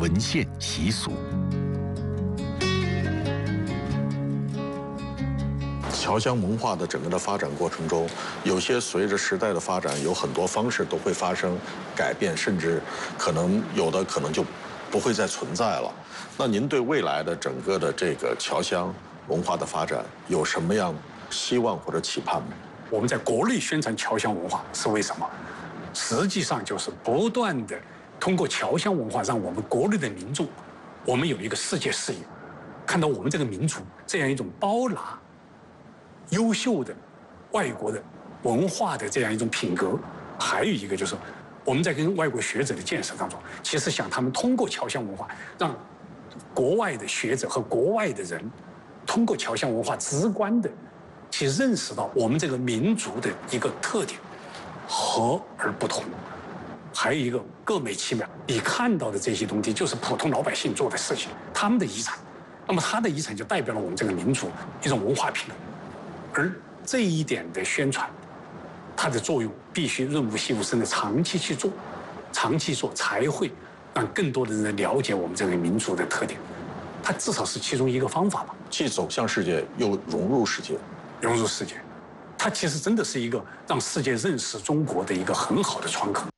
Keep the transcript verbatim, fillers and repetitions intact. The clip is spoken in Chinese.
文献习俗。 侨乡文化的整个的发展过程中，有些随着时代的发展，有很多方式都会发生改变，甚至可能有的可能就不会再存在了。那您对未来的整个的这个侨乡文化的发展有什么样希望或者期盼吗？ 我们在国内宣传侨乡文化是为什么？实际上就是不断的通过侨乡文化，让我们国内的民众，我们有一个世界视野，看到我们这个民族这样一种包纳优秀的外国的文化的这样一种品格。还有一个就是我们在跟外国学者的建设当中，其实想他们通过侨乡文化，让国外的学者和国外的人通过侨乡文化直观的去认识到我们这个民族的一个特点，和而不同。还有一个各美其妙，你看到的这些东西就是普通老百姓做的事情，他们的遗产，那么他的遗产就代表了我们这个民族一种文化品格。而这一点的宣传，它的作用必须润物细无声的长期去做，长期做才会让更多的人了解我们这个民族的特点。它至少是其中一个方法吧。 既走向世界，又融入世界。 融入世界，它其实真的是一个让世界认识中国的一个很好的窗口。